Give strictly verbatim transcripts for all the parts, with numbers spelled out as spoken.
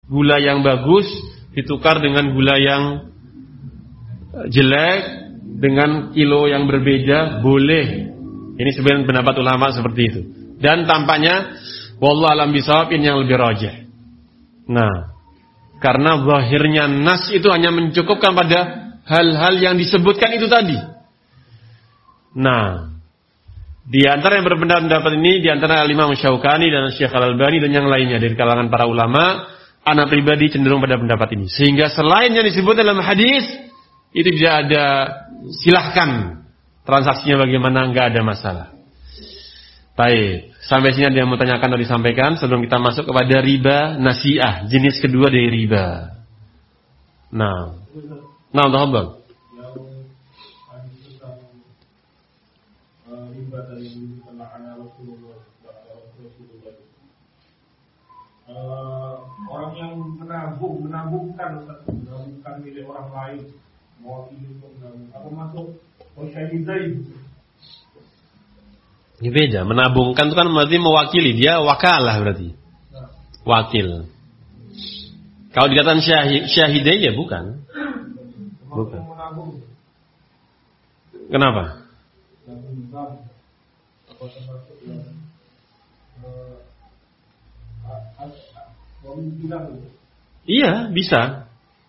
gula yang bagus ditukar dengan gula yang jelek dengan kilo yang berbeda, boleh. Ini sebenarnya pendapat ulama seperti itu. Dan tampaknya wallahu alam bisawab ini yang lebih rajih. Nah, karena zahirnya nas itu hanya mencukupkan pada hal-hal yang disebutkan itu tadi. Nah, di antara yang berpendapat ini di antara Imam Syaukani dan Syekh Al-Albani dan yang lainnya dari kalangan para ulama, ana pribadi cenderung pada pendapat ini. Sehingga selain yang disebut dalam hadis itu tidak ada, silahkan transaksinya bagaimana, enggak ada masalah. Baik, sampai sini ada yang mau tanyakan atau disampaikan sebelum kita masuk kepada riba nasi'ah, jenis kedua dari riba. Nah, nah, tafadhal. Riba dari anak Rasulullah, orang yang menabung, menabungkan, menabungkan milik orang lain, mewakili untuk menabung, apa masuk wasyahidain? Ini beda, menabungkan itu kan berarti mewakili, dia wakalah berarti, wakil. Kalau dikatakan syahid, syahidai ya bukan. Bukan. Kenapa? Iya, bisa.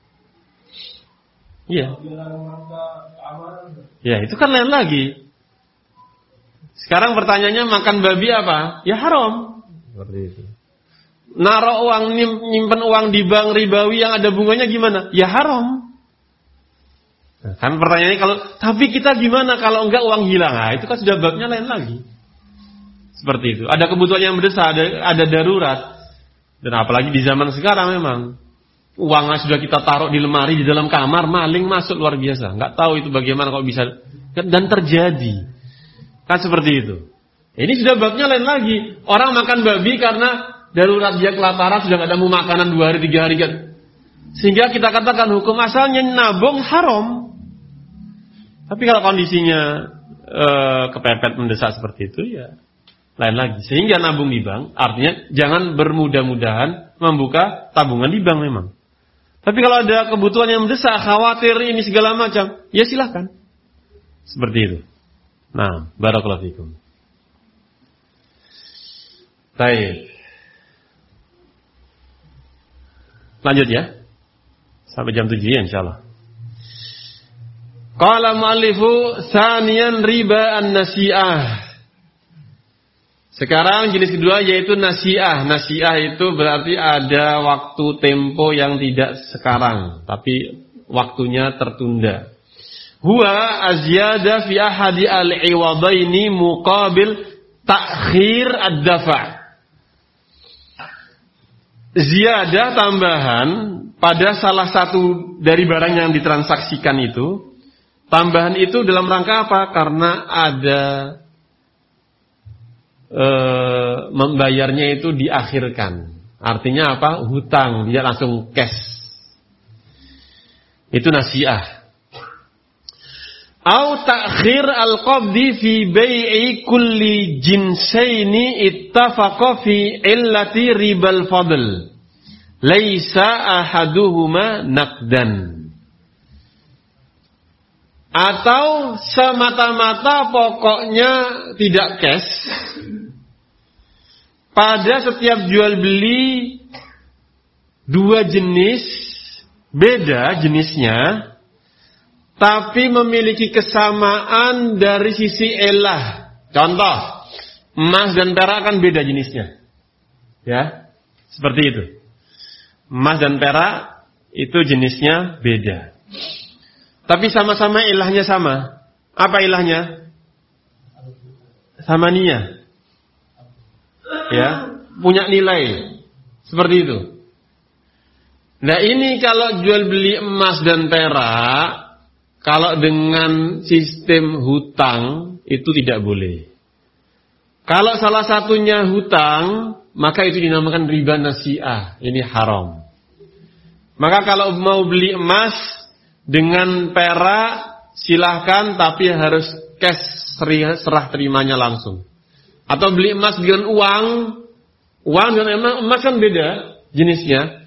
Iya. Ya, itu kan lain lagi. Sekarang pertanyaannya, makan babi apa? Ya haram. Seperti itu. Naruh uang, nyimpen uang di bank ribawi yang ada bunganya gimana? Ya haram. Nah, kan pertanyaannya kalau, tapi kita gimana kalau enggak uang hilang? Nah, itu kan sudah babnya lain lagi. Seperti itu. Ada kebutuhan yang mendesak, ada, ada darurat. Dan apalagi di zaman sekarang memang uangnya sudah kita taruh di lemari di dalam kamar, maling masuk luar biasa. Enggak tahu itu bagaimana kalau bisa, dan terjadi. Kan seperti itu. Ini sudah babnya lain lagi. Orang makan babi karena darurat, dia kelaparan, sudah enggak ada mau makanan dua hari tiga hari kan. Sehingga kita katakan hukum asalnya nabung haram. Tapi kalau kondisinya e, kepepet mendesak seperti itu ya lain lagi. Sehingga nabung di bank artinya jangan bermudah-mudahan membuka tabungan di bank memang. Tapi kalau ada kebutuhan yang mendesak, khawatir ini segala macam, ya silahkan. Seperti itu. Nah, barakallahu fikum. Baik. Lanjut ya. Sampai jam tujuh ya insyaallah. Qala mu'allifu tsaniyan riba an-nasi'ah. Sekarang jenis kedua yaitu nasi'ah. Nasi'ah itu berarti ada waktu tempo yang tidak sekarang, tapi waktunya tertunda. Huwa azyada fi ahadi al-iwadaini muqabil ta'khir ad-dafa'. Ziyadah tambahan pada salah satu dari barang yang ditransaksikan itu. Tambahan itu dalam rangka apa? Karena ada e, membayarnya itu diakhirkan. Artinya apa? Hutang, dia langsung cash. Itu nasi'ah. Au ta'khir al-qabdi fi bai'i kulli jinsaini ittafaqa fi illati ribal fadl. Laisa ahaduhuma naqdan. Atau semata-mata pokoknya tidak cash. Pada setiap jual beli dua jenis, beda jenisnya, tapi memiliki kesamaan dari sisi elah. Contoh, emas dan perak kan beda jenisnya. Ya, seperti itu. Emas dan perak itu jenisnya beda. Tapi sama-sama ilahnya sama. Apa ilahnya? Samaniyah. Ya, punya nilai. Seperti itu. Nah ini kalau jual beli emas dan perak, kalau dengan sistem hutang, itu tidak boleh. Kalau salah satunya hutang, maka itu dinamakan riba nasi'ah. Ini haram. Maka kalau mau beli emas dengan perak silahkan, tapi harus cash, serah terimanya langsung. Atau beli emas dengan uang, uang dengan emas kan beda jenisnya.